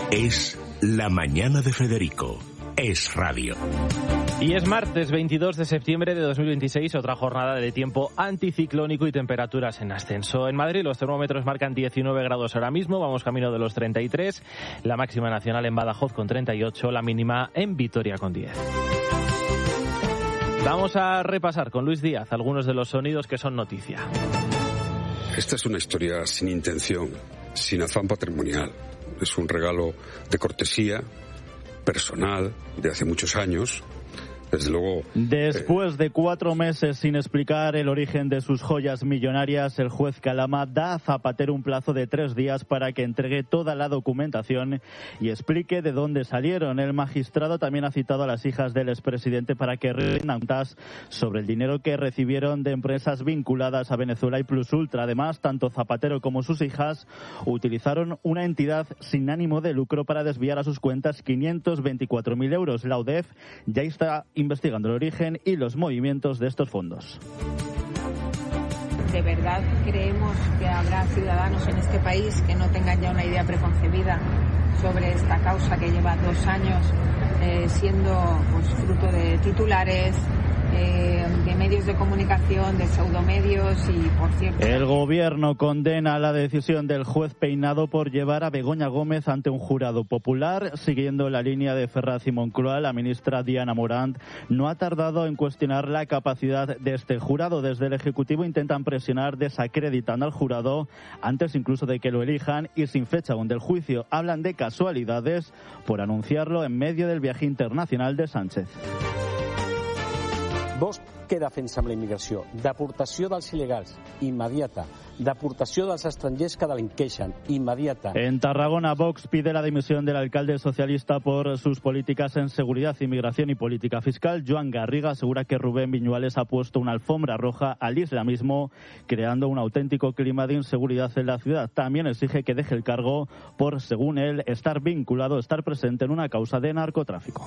Es La Mañana de Federico. Es radio. Y es martes 22 de septiembre de 2026, otra jornada de tiempo anticiclónico y temperaturas en ascenso. En Madrid los termómetros marcan 19 grados ahora mismo, vamos camino de los 33, la máxima nacional en Badajoz con 38, la mínima en Vitoria con 10. Vamos a repasar con Luis Díaz algunos de los sonidos que son noticia. Esta es una historia sin intención, sin afán patrimonial. Es un regalo de cortesía personal de hace muchos años. Desde luego. Después de 4 meses sin explicar el origen de sus joyas millonarias, el juez Calama da a Zapatero un plazo de 3 días para que entregue toda la documentación y explique de dónde salieron. El magistrado también ha citado a las hijas del expresidente para que rindan cuentas sobre el dinero que recibieron de empresas vinculadas a Venezuela y Plus Ultra. Además, tanto Zapatero como sus hijas utilizaron una entidad sin ánimo de lucro para desviar a sus cuentas 524.000 euros. La UDEF ya está investigando el origen y los movimientos de estos fondos. ¿De verdad creemos que habrá ciudadanos en este país que no tengan ya una idea preconcebida sobre esta causa que lleva 2 años siendo pues, fruto de titulares, de medios de comunicación, de pseudomedios y, por cierto... El gobierno condena la decisión del juez Peinado por llevar a Begoña Gómez ante un jurado popular. Siguiendo la línea de Ferraz y Moncloa, la ministra Diana Morant no ha tardado en cuestionar la capacidad de este jurado. Desde el Ejecutivo intentan presionar desacreditando al jurado antes incluso de que lo elijan y sin fecha aún del juicio. Hablan de casualidades por anunciarlo en medio del viaje internacional de Sánchez. Vox, què defensa amb la immigració? Deportació dels il·legals, immediata. Deportació dels estrangers que delinqueixen, inmediata. En Tarragona, Vox pide la dimisión del alcalde socialista por sus políticas en seguridad, inmigración y política fiscal. Joan Garriga asegura que Rubén Viñuales ha puesto una alfombra roja al islamismo, creando un auténtico clima de inseguridad en la ciudad. También exige que deje el cargo por, según él, estar presente en una causa de narcotráfico.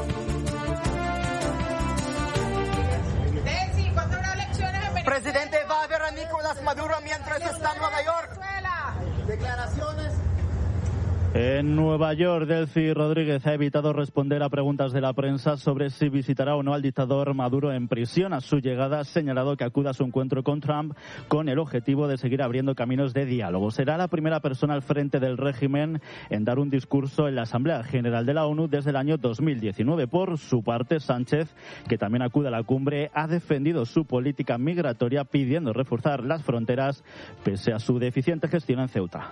Presidente va a ver a Nicolás Maduro mientras está en Nueva York. Declaraciones. En Nueva York, Delcy Rodríguez ha evitado responder a preguntas de la prensa sobre si visitará o no al dictador Maduro en prisión. A su llegada ha señalado que acuda a su encuentro con Trump con el objetivo de seguir abriendo caminos de diálogo. Será la primera persona al frente del régimen en dar un discurso en la Asamblea General de la ONU desde el año 2019. Por su parte, Sánchez, que también acude a la cumbre, ha defendido su política migratoria pidiendo reforzar las fronteras pese a su deficiente gestión en Ceuta.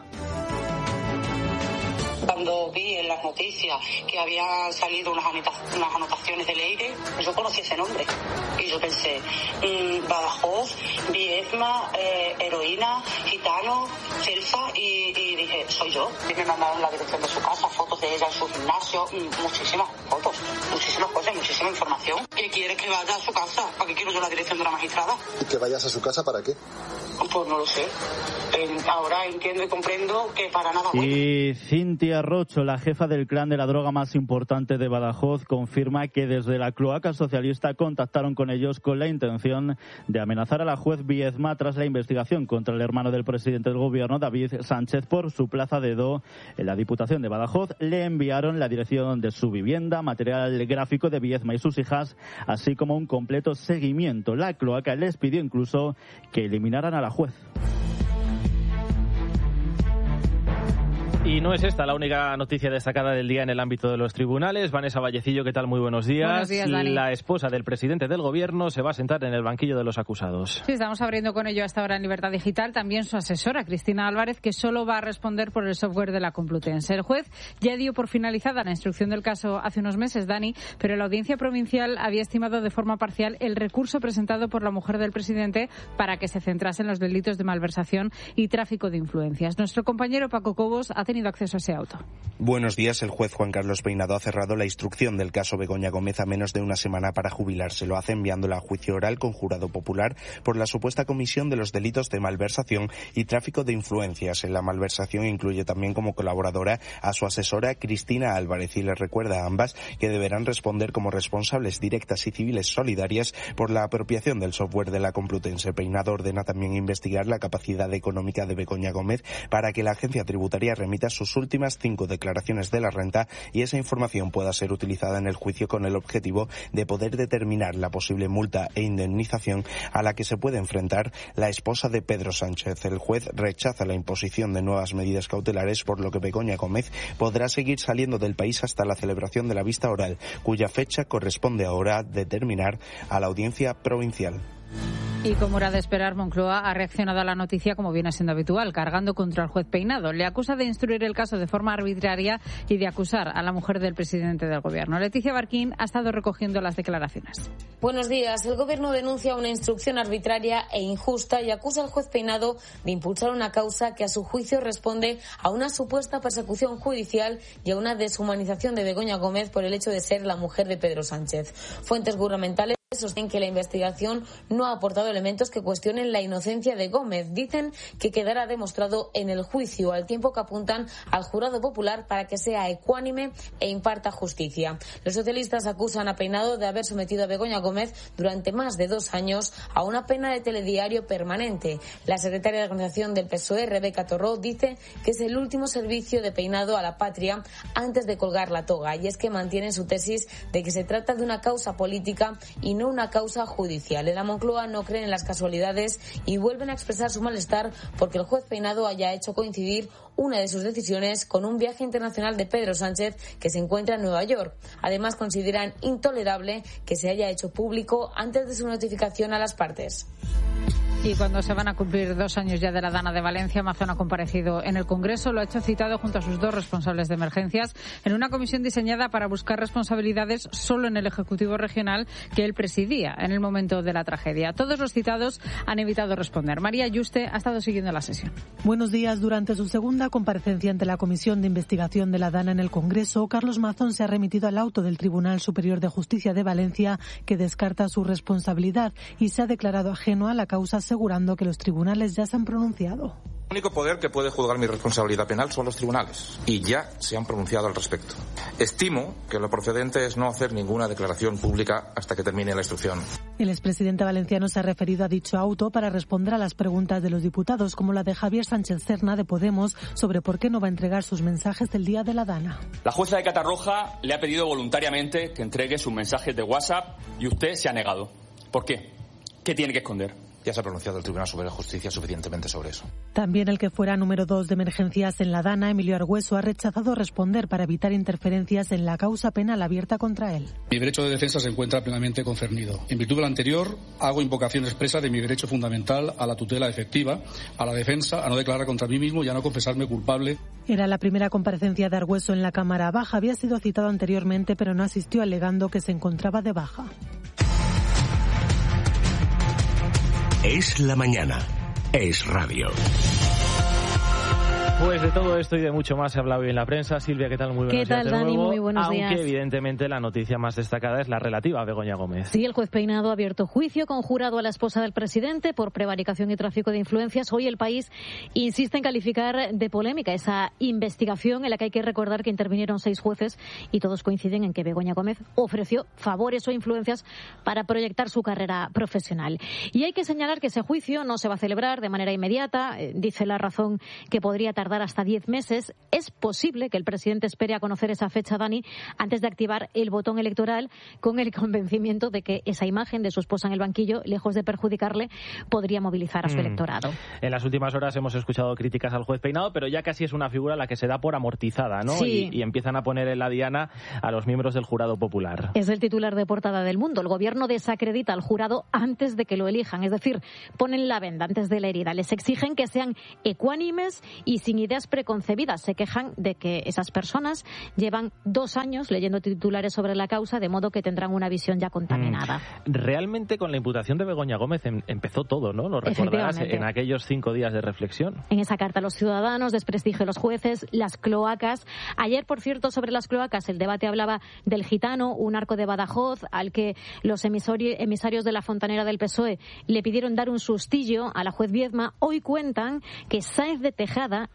Cuando vi en las noticias que habían salido unas anotaciones de Leire, yo conocí ese nombre y yo pensé, Badajoz, Viedma, heroína, gitano, Celsa, y dije, soy yo. Y me mandaron la dirección de su casa, fotos de ella en su gimnasio, muchísimas fotos, muchísimas cosas, muchísima información. ¿Qué quiere que vaya a su casa? ¿Para qué quiero yo la dirección de una magistrada? ¿Y que vayas a su casa para qué? Pues no lo sé. Ahora entiendo y comprendo que para nada bueno. Y Cintia Rocho, la jefa del clan de la droga más importante de Badajoz, confirma que desde la cloaca socialista contactaron con ellos con la intención de amenazar a la juez Viedma tras la investigación contra el hermano del presidente del gobierno, David Sánchez, por su plaza de do en la Diputación de Badajoz. Le enviaron la dirección de su vivienda, material gráfico de Viedma y sus hijas, así como un completo seguimiento. La cloaca les pidió incluso que eliminaran a la juez. Y no es esta la única noticia destacada del día en el ámbito de los tribunales. Vanessa Vallecillo, ¿qué tal? Muy buenos días. Buenos días, Dani. La esposa del presidente del gobierno se va a sentar en el banquillo de los acusados. Sí, estamos abriendo con ello hasta ahora en Libertad Digital. También su asesora, Cristina Álvarez, que solo va a responder por el software de la Complutense. El juez ya dio por finalizada la instrucción del caso hace unos meses, Dani, pero la Audiencia Provincial había estimado de forma parcial el recurso presentado por la mujer del presidente para que se centrase en los delitos de malversación y tráfico de influencias. Nuestro compañero Paco Cobos ha tenido acceso a ese auto. Buenos días. El juez Juan Carlos Peinado ha cerrado la instrucción del caso Begoña Gómez a menos de una semana para jubilarse. Lo hace enviándola a juicio oral con jurado popular por la supuesta comisión de los delitos de malversación y tráfico de influencias. En la malversación incluye también como colaboradora a su asesora Cristina Álvarez y les recuerda a ambas que deberán responder como responsables directas y civiles solidarias por la apropiación del software de la Complutense. Peinado ordena también investigar la capacidad económica de Begoña Gómez para que la agencia tributaria remita remita sus últimas 5 declaraciones de la renta y esa información pueda ser utilizada en el juicio con el objetivo de poder determinar la posible multa e indemnización a la que se puede enfrentar la esposa de Pedro Sánchez. El juez rechaza la imposición de nuevas medidas cautelares, por lo que Begoña Gómez podrá seguir saliendo del país hasta la celebración de la vista oral, cuya fecha corresponde ahora determinar a la audiencia provincial. Y como era de esperar, Moncloa ha reaccionado a la noticia como viene siendo habitual, cargando contra el juez Peinado. Le acusa de instruir el caso de forma arbitraria y de acusar a la mujer del presidente del Gobierno. Leticia Barquín ha estado recogiendo las declaraciones. Buenos días. El Gobierno denuncia una instrucción arbitraria e injusta y acusa al juez Peinado de impulsar una causa que a su juicio responde a una supuesta persecución judicial y a una deshumanización de Begoña Gómez por el hecho de ser la mujer de Pedro Sánchez. Fuentes gubernamentales sostienen que la investigación no ha aportado elementos que cuestionen la inocencia de Gómez. Dicen que quedará demostrado en el juicio, al tiempo que apuntan al jurado popular para que sea ecuánime e imparta justicia. Los socialistas acusan a Peinado de haber sometido a Begoña Gómez durante más de 2 años a una pena de telediario permanente. La secretaria de Organización del PSOE, Rebeca Torró, dice que es el último servicio de Peinado a la patria antes de colgar la toga, y es que mantiene su tesis de que se trata de una causa política y no una causa judicial. En la Moncloa no creen en las casualidades y vuelven a expresar su malestar porque el juez Peinado haya hecho coincidir una de sus decisiones con un viaje internacional de Pedro Sánchez que se encuentra en Nueva York. Además, consideran intolerable que se haya hecho público antes de su notificación a las partes. Y cuando se van a cumplir 2 años ya de la Dana de Valencia, Mazón ha comparecido en el Congreso. Lo ha hecho citado junto a sus 2 responsables de emergencias en una comisión diseñada para buscar responsabilidades solo en el Ejecutivo Regional que él presidía en el momento de la tragedia. Todos los citados han evitado responder. María Yuste ha estado siguiendo la sesión. Buenos días. Durante su segunda comparecencia ante la Comisión de Investigación de la Dana en el Congreso, Carlos Mazón se ha remitido al auto del Tribunal Superior de Justicia de Valencia que descarta su responsabilidad y se ha declarado ajeno a la causa, asegurando que los tribunales ya se han pronunciado. El único poder que puede juzgar mi responsabilidad penal son los tribunales y ya se han pronunciado al respecto. Estimo que lo procedente es no hacer ninguna declaración pública hasta que termine la instrucción. El expresidente valenciano se ha referido a dicho auto para responder a las preguntas de los diputados, como la de Javier Sánchez Cerna de Podemos sobre por qué no va a entregar sus mensajes del día de la Dana. La jueza de Catarroja le ha pedido voluntariamente que entregue sus mensajes de WhatsApp y usted se ha negado. ¿Por qué? ¿Qué tiene que esconder? Ya se ha pronunciado el Tribunal Superior de Justicia suficientemente sobre eso. También el que fuera número 2 de emergencias en la Dana, Emilio Argüeso, ha rechazado responder para evitar interferencias en la causa penal abierta contra él. Mi derecho de defensa se encuentra plenamente concernido. En virtud de lo anterior, hago invocación expresa de mi derecho fundamental a la tutela efectiva, a la defensa, a no declarar contra mí mismo y a no confesarme culpable. Era la primera comparecencia de Argüeso en la Cámara Baja. Había sido citado anteriormente, pero no asistió, alegando que se encontraba de baja. Es la mañana. Es radio. Pues de todo esto y de mucho más se ha hablado hoy en la prensa. Silvia, ¿qué tal? Muy buenos días. ¿Qué tal, Dani? Muy buenos días. Aunque evidentemente la noticia más destacada es la relativa a Begoña Gómez. Sí, el juez Peinado ha abierto juicio conjurado a la esposa del presidente por prevaricación y tráfico de influencias. Hoy El País insiste en calificar de polémica esa investigación en la que hay que recordar que intervinieron 6 jueces y todos coinciden en que Begoña Gómez ofreció favores o influencias para proyectar su carrera profesional. Y hay que señalar que ese juicio no se va a celebrar de manera inmediata. Dice La Razón que podría tardar hasta 10 meses. Es posible que el presidente espere a conocer esa fecha, Dani, antes de activar el botón electoral, con el convencimiento de que esa imagen de su esposa en el banquillo, lejos de perjudicarle, podría movilizar a su electorado. En las últimas horas hemos escuchado críticas al juez Peinado, pero ya casi es una figura a la que se da por amortizada, ¿no? Sí. Y empiezan a poner en la diana a los miembros del jurado popular. Es el titular de portada del Mundo. El gobierno desacredita al jurado antes de que lo elijan, es decir, ponen la venda antes de la herida. Les exigen que sean ecuánimes y sin ideas preconcebidas. Se quejan de que esas personas llevan 2 años leyendo titulares sobre la causa, de modo que tendrán una visión ya contaminada. Realmente con la imputación de Begoña Gómez empezó todo, ¿no? Lo recordarás en aquellos 5 días de reflexión. En esa carta a los ciudadanos, desprestigio a los jueces, las cloacas. Ayer, por cierto, sobre las cloacas, el debate hablaba del Gitano, un arco de Badajoz, al que los emisarios de la Fontanera del PSOE le pidieron dar un sustillo a la juez Viedma. Hoy cuentan que Sáenz de Tejada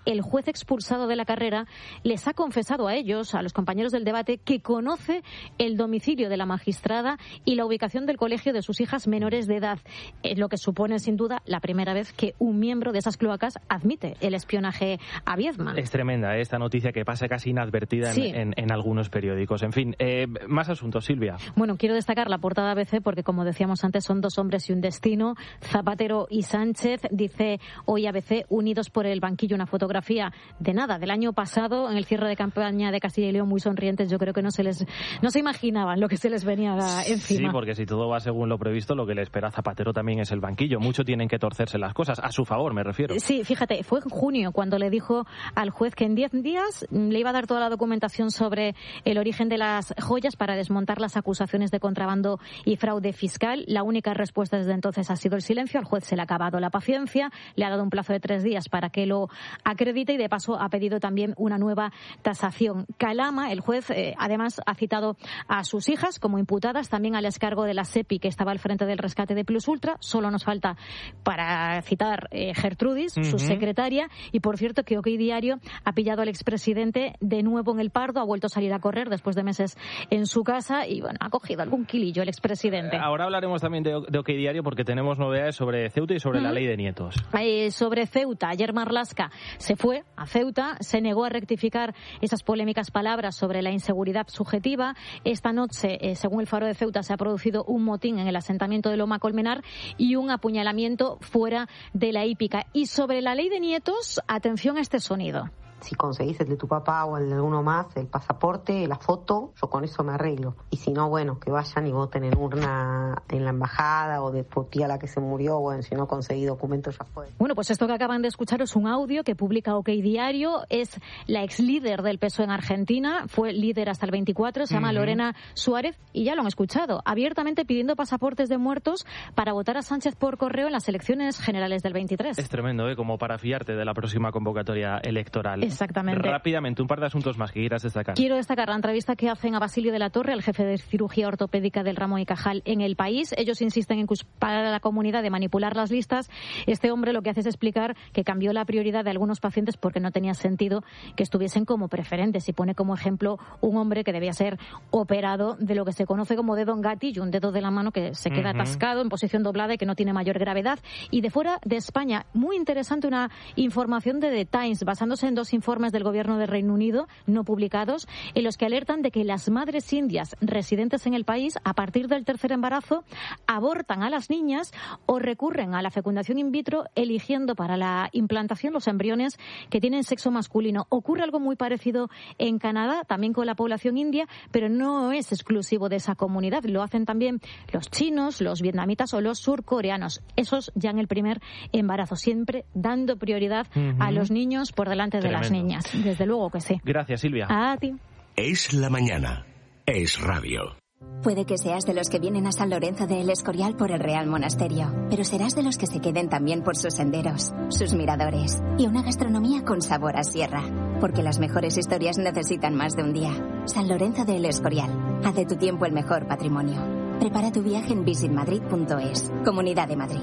el juez expulsado de la carrera les ha confesado a ellos, a los compañeros del debate, que conoce el domicilio de la magistrada y la ubicación del colegio de sus hijas menores de edad, lo que supone sin duda la primera vez que un miembro de esas cloacas admite el espionaje a Biedma. Es tremenda esta noticia que pasa casi inadvertida en algunos periódicos. En fin, más asuntos, Silvia. Bueno, quiero destacar la portada ABC porque, como decíamos antes, son dos hombres y un destino. Zapatero y Sánchez, dice hoy ABC, unidos por el banquillo, una fotografía del año pasado, en el cierre de campaña de Castilla y León, muy sonrientes. Yo creo que no se imaginaban lo que se les venía encima. Sí, porque si todo va según lo previsto, lo que le espera a Zapatero también es el banquillo. Mucho tienen que torcerse las cosas, a su favor me refiero. Sí, fíjate, fue en junio cuando le dijo al juez que en 10 días le iba a dar toda la documentación sobre el origen de las joyas para desmontar las acusaciones de contrabando y fraude fiscal. La única respuesta desde entonces ha sido el silencio. Al juez se le ha acabado la paciencia, le ha dado un plazo de 3 días para que lo acredite y de paso ha pedido también una nueva tasación. Calama, el juez, además ha citado a sus hijas como imputadas, también al excargo de la SEPI que estaba al frente del rescate de Plus Ultra. Solo nos falta para citar Gertrudis, su secretaria, y por cierto que OK Diario ha pillado al expresidente de nuevo en el Pardo, ha vuelto a salir a correr después de meses en su casa y bueno, ha cogido algún kilillo el expresidente. Ahora hablaremos también de OK Diario porque tenemos novedades sobre Ceuta y sobre la ley de nietos. Sobre Ceuta, ayer Marlaska se fue a Ceuta, se negó a rectificar esas polémicas palabras sobre la inseguridad subjetiva. Esta noche, según el Faro de Ceuta, se ha producido un motín en el asentamiento de Loma Colmenar y un apuñalamiento fuera de la hípica. Y sobre la ley de nietos, atención a este sonido. Si conseguís el de tu papá o el de alguno más, el pasaporte, la foto, yo con eso me arreglo. Y si no, bueno, que vayan y voten en urna en la embajada o de tu tía la que se murió. Bueno, si no conseguí documentos ya fue. Bueno, pues esto que acaban de escuchar es un audio que publica OK Diario. Es la ex líder del PSOE en Argentina, fue líder hasta el 24, se llama Lorena Suárez y ya lo han escuchado, abiertamente pidiendo pasaportes de muertos para votar a Sánchez por correo en las elecciones generales del 23. Es tremendo, como para fiarte de la próxima convocatoria electoral. Exactamente. Rápidamente, un par de asuntos más que quieras destacar. Quiero destacar la entrevista que hacen a Basilio de la Torre, el jefe de cirugía ortopédica del Ramón y Cajal en El País. Ellos insisten en culpar a la comunidad de manipular las listas. Este hombre lo que hace es explicar que cambió la prioridad de algunos pacientes porque no tenía sentido que estuviesen como preferentes y pone como ejemplo un hombre que debía ser operado de lo que se conoce como dedo en gatillo, un dedo de la mano que se queda atascado en posición doblada y que no tiene mayor gravedad. Y de fuera de España, muy interesante una información de The Times basándose en 2 informes del gobierno de Reino Unido no publicados en los que alertan de que las madres indias residentes en el país a partir del 3er embarazo abortan a las niñas o recurren a la fecundación in vitro eligiendo para la implantación los embriones que tienen sexo masculino. Ocurre algo muy parecido en Canadá, también con la población india, pero no es exclusivo de esa comunidad. Lo hacen también los chinos, los vietnamitas o los surcoreanos. Esos ya en el primer embarazo, siempre dando prioridad a los niños por delante de las niñas. Desde luego que sí. Gracias, Silvia. A ti. Es la mañana. Es radio. Puede que seas de los que vienen a San Lorenzo de El Escorial por el Real Monasterio, pero serás de los que se queden también por sus senderos, sus miradores y una gastronomía con sabor a sierra. Porque las mejores historias necesitan más de un día. San Lorenzo de El Escorial. Haz de tu tiempo el mejor patrimonio. Prepara tu viaje en visitmadrid.es. Comunidad de Madrid.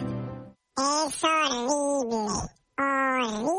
Es horrible. Horrible.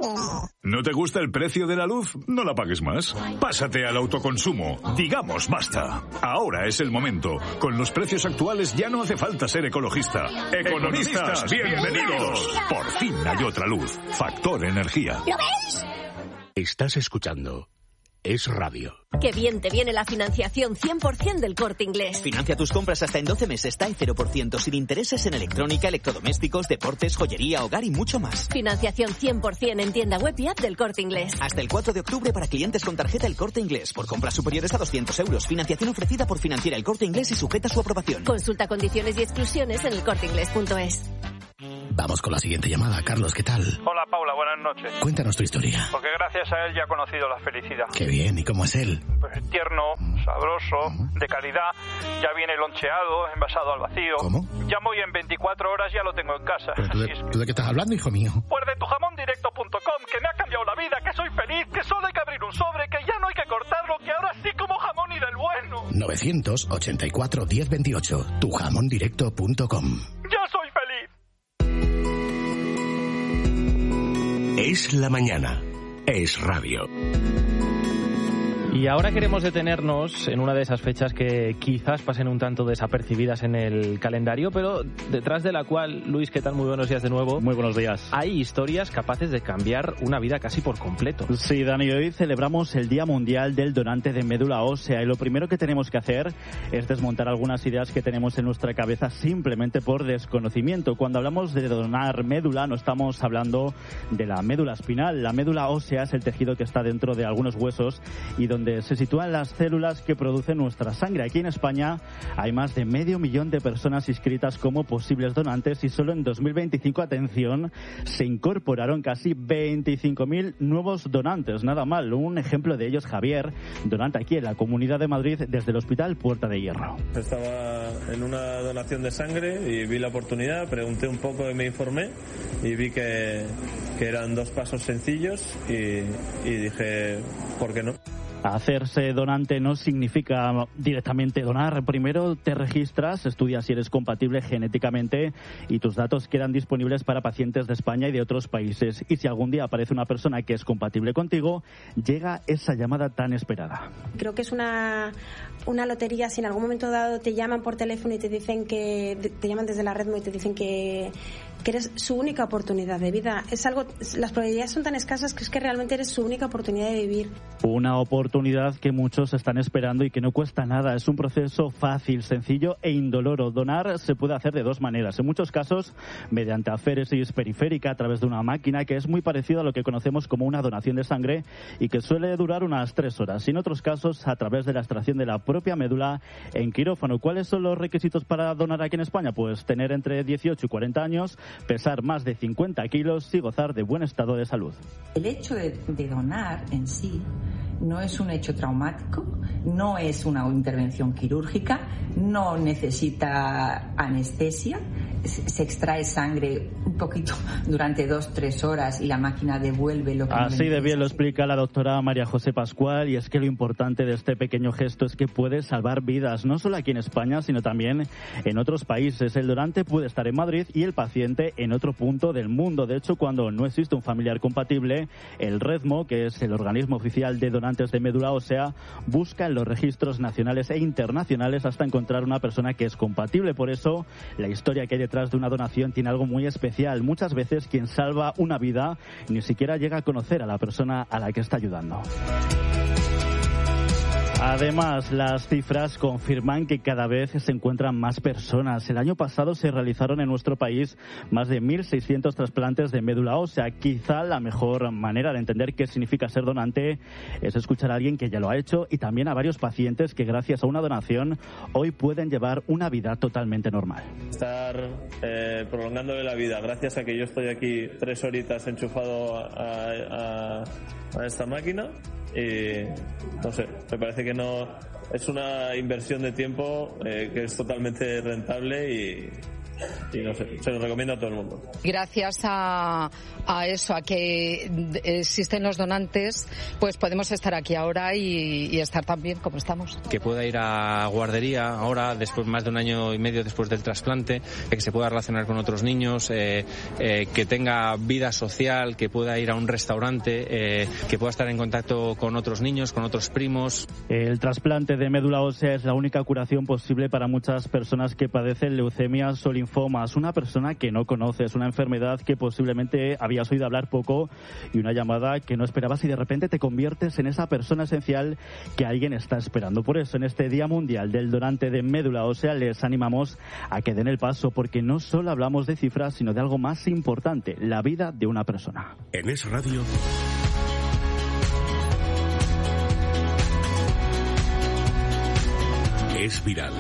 ¿No te gusta el precio de la luz? No la pagues más. Pásate al autoconsumo. Digamos basta. Ahora es el momento. Con los precios actuales ya no hace falta ser ecologista. ¡Economistas, bienvenidos! Por fin hay otra luz. Factor Energía. ¿Lo veis? Estás escuchando Es Radio. ¡Qué bien te viene la financiación 100% del Corte Inglés! Financia tus compras hasta en 12 meses, está en 0% sin intereses en electrónica, electrodomésticos, deportes, joyería, hogar y mucho más. Financiación 100% en tienda web y app del Corte Inglés. Hasta el 4 de octubre para clientes con tarjeta El Corte Inglés. Por compras superiores a 200 euros. Financiación ofrecida por Financiera El Corte Inglés y sujeta a su aprobación. Consulta condiciones y exclusiones en elcorteinglés.es. Vamos con la siguiente llamada. Carlos, ¿qué tal? Hola, Paula, buenas noches. Cuéntanos tu historia. Porque gracias a él ya he conocido la felicidad. Qué bien, ¿y cómo es él? Pues tierno, sabroso, de calidad. Ya viene loncheado, envasado al vacío. ¿Cómo? Llamo y en 24 horas ya lo tengo en casa. ¿Pero tú de qué estás hablando, hijo mío? Pues de tujamondirecto.com, que me ha cambiado la vida, que soy feliz, que solo hay que abrir un sobre, que ya no hay que cortarlo, que ahora sí como jamón y del bueno. 984 1028, tujamondirecto.com. ¡Ya soy feliz! Es la mañana. Es Radio. Y ahora queremos detenernos en una de esas fechas que quizás pasen un tanto desapercibidas en el calendario, pero detrás de la cual, Luis, ¿qué tal? Muy buenos días de nuevo. Muy buenos días. Hay historias capaces de cambiar una vida casi por completo. Sí, Dani, hoy celebramos el Día Mundial del Donante de Médula Ósea y lo primero que tenemos que hacer es desmontar algunas ideas que tenemos en nuestra cabeza simplemente por desconocimiento. Cuando hablamos de donar médula no estamos hablando de la médula espinal. La médula ósea es el tejido que está dentro de algunos huesos y donde se sitúan las células que producen nuestra sangre. Aquí en España hay más de 500.000 de personas inscritas como posibles donantes y solo en 2025, atención, se incorporaron casi 25.000 nuevos donantes. Nada mal. Un ejemplo de ellos, Javier, donante aquí en la Comunidad de Madrid desde el Hospital Puerta de Hierro. Estaba en una donación de sangre y vi la oportunidad, pregunté un poco y me informé y vi que eran 2 pasos sencillos y dije, ¿por qué no? Hacerse donante no significa directamente donar. Primero te registras, estudias si eres compatible genéticamente y tus datos quedan disponibles para pacientes de España y de otros países. Y si algún día aparece una persona que es compatible contigo, llega esa llamada tan esperada. Creo que es una lotería. Si en algún momento dado te llaman por teléfono y te dicen te llaman desde la Redmo y te dicen que eres su única oportunidad de vida. Las probabilidades son tan escasas que es que realmente eres su única oportunidad de vivir. Una oportunidad que muchos están esperando y que no cuesta nada. Es un proceso fácil, sencillo e indoloro. Donar se puede hacer de 2 maneras. En muchos casos, mediante aféresis periférica a través de una máquina que es muy parecido a lo que conocemos como una donación de sangre y que suele durar unas 3 horas. Y en otros casos, a través de la extracción de la propia médula en quirófano. ¿Cuáles son los requisitos para donar aquí en España? Pues tener entre 18 y 40 años, pesar más de 50 kilos y gozar de buen estado de salud. El hecho de donar en sí no es un hecho traumático, no es una intervención quirúrgica, no necesita anestesia, se extrae sangre un poquito durante 2-3 horas y la máquina devuelve lo que... Así de bien lo explica la doctora María José Pascual, y es que lo importante de este pequeño gesto es que puede salvar vidas, no solo aquí en España, sino también en otros países. El donante puede estar en Madrid y el paciente en otro punto del mundo. De hecho, cuando no existe un familiar compatible, el Redmo, que es el organismo oficial de donantes de médula ósea, busca en los registros nacionales e internacionales hasta encontrar una persona que es compatible. Por eso, la historia que hay detrás de una donación tiene algo muy especial. Muchas veces quien salva una vida ni siquiera llega a conocer a la persona a la que está ayudando. Además, las cifras confirman que cada vez se encuentran más personas. El año pasado se realizaron en nuestro país más de 1.600 trasplantes de médula ósea. Quizá la mejor manera de entender qué significa ser donante es escuchar a alguien que ya lo ha hecho y también a varios pacientes que gracias a una donación hoy pueden llevar una vida totalmente normal. Estar prolongándole la vida gracias a que yo estoy aquí 3 horitas enchufado a esta máquina. Y no sé, me parece que no es una inversión de tiempo que es totalmente rentable y no sé, se lo recomiendo a todo el mundo. Gracias a eso, a que existen los donantes, pues podemos estar aquí ahora y estar tan bien como estamos. Que pueda ir a guardería ahora, después más de 1 año y medio después del trasplante, que se pueda relacionar con otros niños, que tenga vida social, que pueda ir a un restaurante, que pueda estar en contacto con otros niños, con otros primos. El trasplante de médula ósea es la única curación posible para muchas personas que padecen leucemias o linfomas. Una persona que no conoces, una enfermedad que posiblemente habías oído hablar poco y una llamada que no esperabas y de repente te conviertes en esa persona esencial que alguien está esperando. Por eso en este Día Mundial del Donante de Médula Ósea les animamos a que den el paso, porque no solo hablamos de cifras sino de algo más importante, la vida de una persona. En Es Radio. Es viral.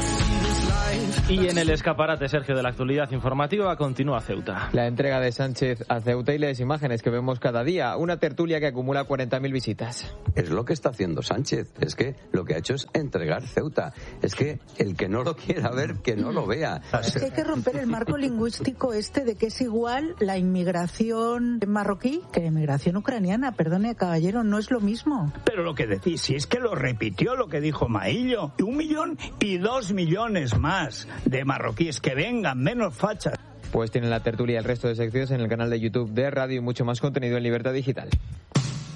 Y en el escaparate, Sergio, de la actualidad informativa, continúa Ceuta. La entrega de Sánchez a Ceuta y las imágenes que vemos cada día. Una tertulia que acumula 40.000 visitas. Es lo que está haciendo Sánchez. Es que lo que ha hecho es entregar Ceuta. Es que el que no lo quiera ver, que no lo vea. Es que hay que romper el marco lingüístico de que es igual la inmigración marroquí que la inmigración ucraniana. Perdone, caballero, no es lo mismo. Pero lo que decís, si es que lo repitió lo que dijo Maillo. 1 millón y 2 millones más de marroquíes, que vengan, menos fachas. Pues tienen la tertulia y el resto de secciones en el canal de YouTube de Radio y mucho más contenido en Libertad Digital.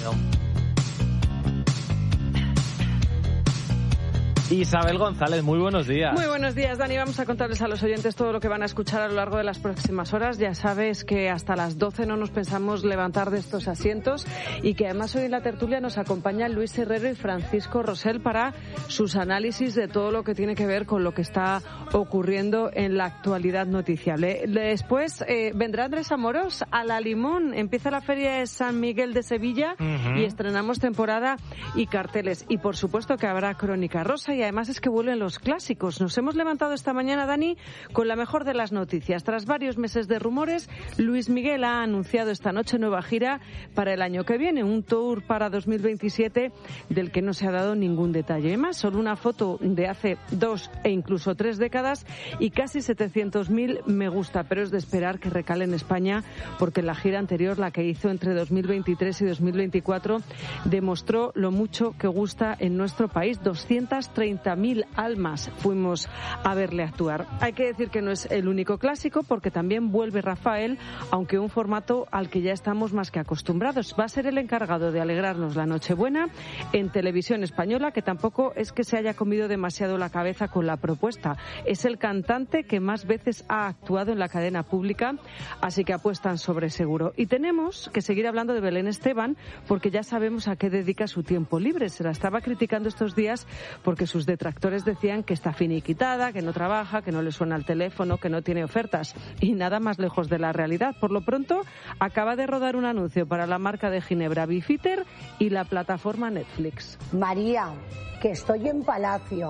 Isabel González, muy buenos días. Muy buenos días, Dani. Vamos a contarles a los oyentes todo lo que van a escuchar a lo largo de las próximas horas. Ya sabes que hasta las 12 no nos pensamos levantar de estos asientos y que además hoy en la tertulia nos acompañan Luis Herrero y Francisco Rosell para sus análisis de todo lo que tiene que ver con lo que está ocurriendo en la actualidad noticiable. Después vendrá Andrés Amorós a La Limón. Empieza la Feria de San Miguel de Sevilla y estrenamos temporada y carteles. Y por supuesto que habrá Crónica Rosa. Y además es que vuelven los clásicos. Nos hemos levantado esta mañana, Dani, con la mejor de las noticias. Tras varios meses de rumores, Luis Miguel ha anunciado esta noche nueva gira para el año que viene, un tour para 2027 del que no se ha dado ningún detalle. Además, solo una foto de hace 2 e incluso 3 décadas y casi 700.000 me gusta, pero es de esperar que recale en España porque la gira anterior, la que hizo entre 2023 y 2024, demostró lo mucho que gusta en nuestro país. 230.000 almas fuimos a verle actuar. Hay que decir que no es el único clásico porque también vuelve Rafael, aunque un formato al que ya estamos más que acostumbrados. Va a ser el encargado de alegrarnos la Nochebuena en Televisión Española, que tampoco es que se haya comido demasiado la cabeza con la propuesta. Es el cantante que más veces ha actuado en la cadena pública, así que apuestan sobre seguro. Y tenemos que seguir hablando de Belén Esteban porque ya sabemos a qué dedica su tiempo libre. Se la estaba criticando estos días porque sus detractores decían que está finiquitada, que no trabaja, que no le suena el teléfono, que no tiene ofertas y nada más lejos de la realidad. Por lo pronto, acaba de rodar un anuncio para la marca de Ginebra Bifitter y la plataforma Netflix. María, que estoy en Palacio.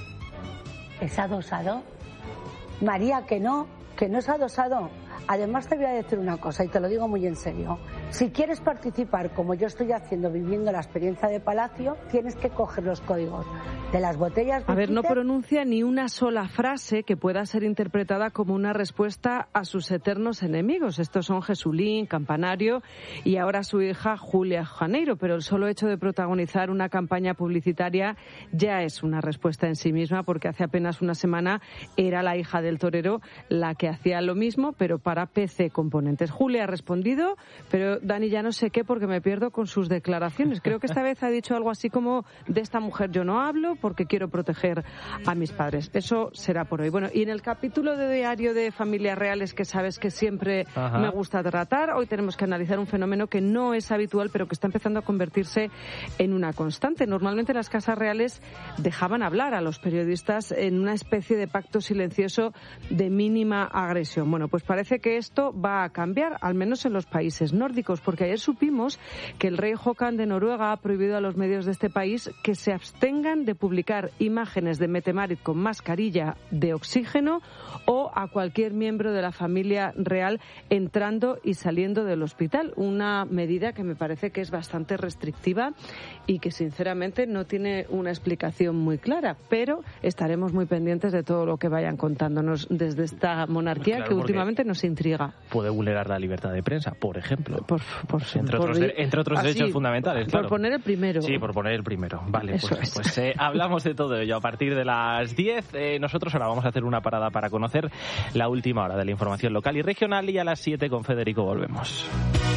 ¿Es adosado? María, que no es adosado. Además te voy a decir una cosa y te lo digo muy en serio. Si quieres participar como yo estoy haciendo, viviendo la experiencia de Palacio, tienes que coger los códigos de las botellas de no pronuncia ni una sola frase que pueda ser interpretada como una respuesta a sus eternos enemigos. Estos son Jesulín, Campanario y ahora su hija Julia Janeiro, pero el solo hecho de protagonizar una campaña publicitaria ya es una respuesta en sí misma, porque hace apenas una semana era la hija del torero la que hacía lo mismo, pero para PC Componentes. Julia ha respondido, pero Dani, ya no sé qué porque me pierdo con sus declaraciones. Creo que esta vez ha dicho algo así como: de esta mujer yo no hablo porque quiero proteger a mis padres. Eso será por hoy. Bueno, y en el capítulo de Diario de Familias Reales, que sabes que siempre me gusta tratar, hoy tenemos que analizar un fenómeno que no es habitual, pero que está empezando a convertirse en una constante. Normalmente las casas reales dejaban hablar a los periodistas en una especie de pacto silencioso de mínima agresión. Bueno, pues parece que esto va a cambiar, al menos en los países nórdicos, porque ayer supimos que el rey Håkon de Noruega ha prohibido a los medios de este país que se abstengan de publicar imágenes de Mette-Marit con mascarilla de oxígeno o a cualquier miembro de la familia real entrando y saliendo del hospital. Una medida que me parece que es bastante restrictiva y que sinceramente no tiene una explicación muy clara, pero estaremos muy pendientes de todo lo que vayan contándonos desde esta monarquía, claro, que últimamente nos intriga. Puede vulnerar la libertad de prensa, por ejemplo. Entre otros derechos fundamentales, claro. Por poner el primero. Sí, por poner el primero. Vale, pues hablamos de todo ello a partir de las 10. Nosotros ahora vamos a hacer una parada para conocer la última hora de la información local y regional y a las 7 con Federico volvemos.